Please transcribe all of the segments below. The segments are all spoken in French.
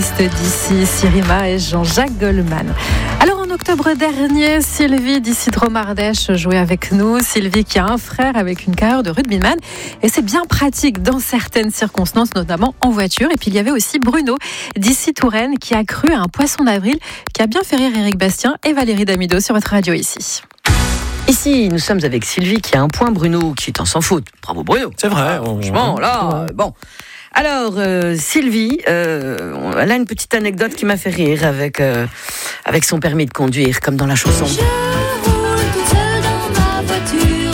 artistes d'ici, Sirima et Jean-Jacques Goldman. Alors en octobre dernier, Sylvie d'ici Dromardèche jouait avec nous. Sylvie qui a un frère avec une carrière de rugbyman. Et c'est bien pratique dans certaines circonstances, notamment en voiture. Et puis il y avait aussi Bruno d'ici Touraine qui a cru à un poisson d'avril qui a bien fait rire Éric Bastien et Valérie Damido sur votre radio ici. Ici, nous sommes avec Sylvie qui a un point, Bruno qui est en sans faute. Bravo Bruno. C'est vrai. Franchement, là, bon. Alors, Sylvie, elle a une petite anecdote qui m'a fait rire avec son permis de conduire, comme dans la chanson. Je roule toute seule dans ma voiture.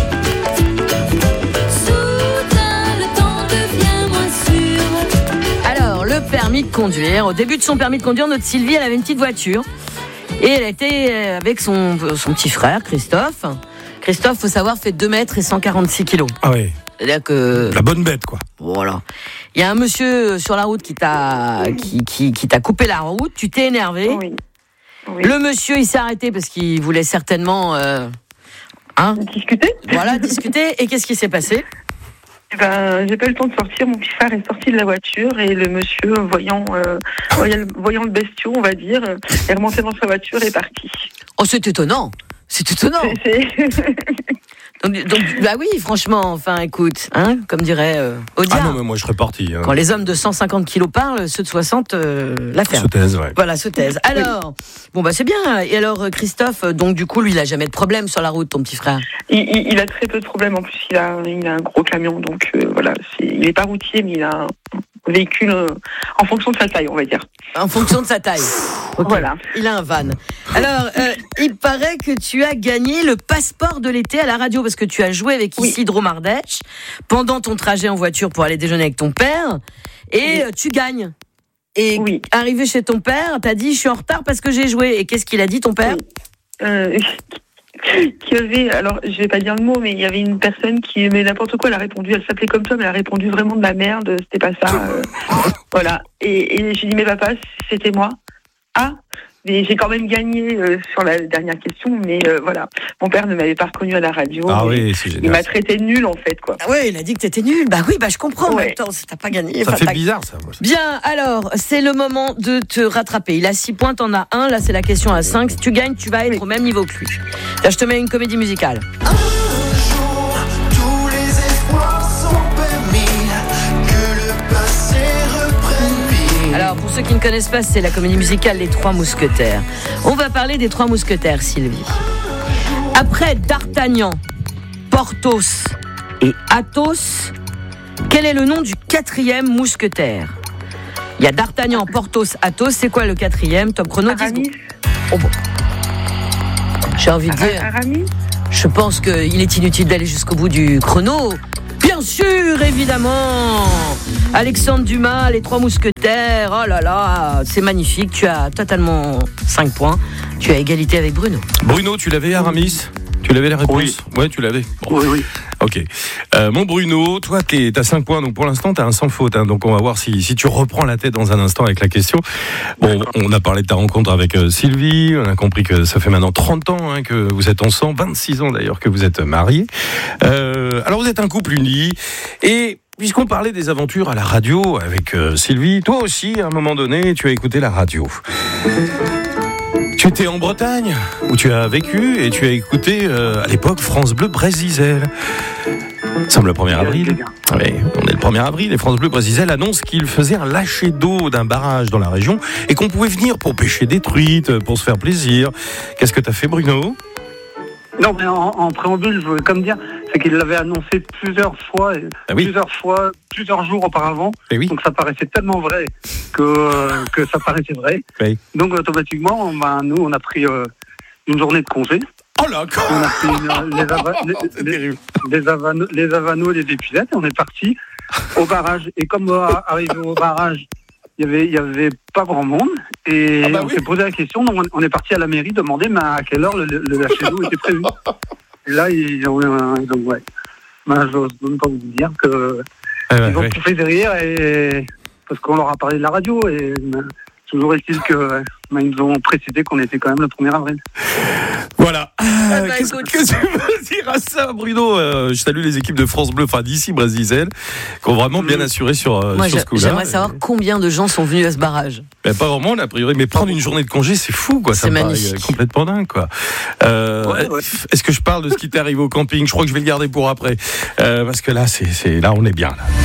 Soudain, le temps devient moins sûr. Alors, le permis de conduire. Au début de son permis de conduire, notre Sylvie, elle avait une petite voiture. Et elle était avec son petit frère, Christophe. Christophe, faut savoir, fait 2 mètres et 146 kilos. Ah oui. C'est-à-dire que... La bonne bête, quoi. Voilà. Il y a un monsieur sur la route qui t'a coupé la route, tu t'es énervé. Oui. Le monsieur, il s'est arrêté parce qu'il voulait certainement... Discuter. Voilà, discuter. Et qu'est-ce qui s'est passé ? J'ai pas eu le temps de sortir. Mon petit frère est sorti de la voiture et le monsieur, voyant le bestiau, on va dire, est remonté dans sa voiture et est parti. Oh, c'est étonnant. C'est étonnant. Donc, bah oui, franchement, enfin, écoute, comme dirait Audiard. Ah non, mais moi, je serais parti. Quand les hommes de 150 kilos parlent, ceux de 60 la ferment. Se taisent, ouais. Voilà, se taisent. Alors, c'est bien. Et alors, Christophe, donc du coup, lui, il a jamais de problème sur la route, ton petit frère. Il a très peu de problèmes. En plus, il a un gros camion, donc voilà. Il n'est pas routier, mais il a un véhicule en fonction de sa taille, on va dire. En fonction de sa taille. Okay. Voilà. Il a un van. Alors, il paraît que tu as gagné le passeport de l'été à la radio parce que tu as joué avec Isidro Mardèche pendant ton trajet en voiture pour aller déjeuner avec ton père et tu gagnes. Et arrivé chez ton père, t'as dit je suis en retard parce que j'ai joué. Et qu'est-ce qu'il a dit ton père ? Qu'il y avait, alors je vais pas dire le mot, mais il y avait une personne qui aimait n'importe quoi, elle a répondu, elle s'appelait comme toi, mais elle a répondu vraiment de la merde, c'était pas ça. Voilà. Et j'ai dit, mais papa, c'était moi. Ah, mais j'ai quand même gagné sur la dernière question, mais voilà. Mon père ne m'avait pas reconnu à la radio. Ah oui, c'est génial. Il m'a traité de nul, en fait, quoi. Ah oui, il a dit que t'étais nul. Bah oui, je comprends. En même temps, t'as pas gagné. Ça fait bizarre, ça. Bien, alors, c'est le moment de te rattraper. Il a 6 points, t'en as 1. Là, c'est la question à 5. Si tu gagnes, tu vas être au même niveau que lui. Là, je te mets une comédie musicale. Alors, pour ceux qui ne connaissent pas, c'est la comédie musicale Les Trois Mousquetaires. On va parler des Trois Mousquetaires, Sylvie. Après D'Artagnan, Porthos et Athos, quel est le nom du 4e mousquetaire ? Il y a D'Artagnan, Porthos, Athos. C'est quoi le 4e ? Top chrono, 10 secondes. Oh bon. J'ai envie de dire... Aramis ? Je pense qu'il est inutile d'aller jusqu'au bout du chrono. Bien sûr, évidemment. Alexandre Dumas, Les Trois Mousquetaires. Oh là là, c'est magnifique. Tu as totalement 5 points. Tu as égalité avec Bruno. Bruno, tu l'avais, Aramis ? Tu l'avais la réponse ? Oui. Ouais, tu l'avais. Bon. Oui. Ok. Mon Bruno, toi, t'as 5 points, donc pour l'instant, t'as un sans faute. Donc on va voir si tu reprends la tête dans un instant avec la question. Bon, on a parlé de ta rencontre avec Sylvie. On a compris que ça fait maintenant 30 ans que vous êtes ensemble, 26 ans d'ailleurs que vous êtes mariés. Alors vous êtes un couple uni et... Puisqu'on parlait des aventures à la radio avec Sylvie, toi aussi, à un moment donné, tu as écouté la radio. Tu étais en Bretagne, où tu as vécu, et tu as écouté, à l'époque, France Bleu Brésil. Nous sommes le 1er avril. Oui, on est le 1er avril, et France Bleu Brésil annonce qu'il faisait un lâcher d'eau d'un barrage dans la région, et qu'on pouvait venir pour pêcher des truites, pour se faire plaisir. Qu'est-ce que tu as fait, Bruno ? Non, mais en préambule, je voulais comme dire, c'est qu'il l'avait annoncé plusieurs fois, plusieurs jours auparavant. Et oui. Donc ça paraissait tellement vrai que ça paraissait vrai. Oui. Donc automatiquement, nous, on a pris une journée de congé. Oh là, on a pris les avanos et les épuisettes et on est parti au barrage. Et comme arrivé au barrage, il y avait pas grand monde et on s'est posé la question. Donc on est parti à la mairie demander à quelle heure le lâcher d'eau était prévu. Et là ils ont j'ose même pas vous dire que ils ont tout fait derrière et parce qu'on leur a parlé de la radio et Toujours est-il que ils nous ont précisé qu'on était quand même le 1er avril. Voilà. Qu'est-ce que tu veux dire à ça, Bruno? Je salue les équipes de France Bleu, enfin d'ici, Brésil, qui ont vraiment bien assuré sur ce coup-là. J'aimerais savoir combien de gens sont venus à ce barrage. Pas vraiment, a priori, mais prendre une journée de congé, c'est fou, quoi. Ça c'est me magnifique. paraît complètement dingue, quoi. Est-ce que je parle de ce qui t'est arrivé au camping? Je crois que je vais le garder pour après. Parce que là, là, on est bien, là.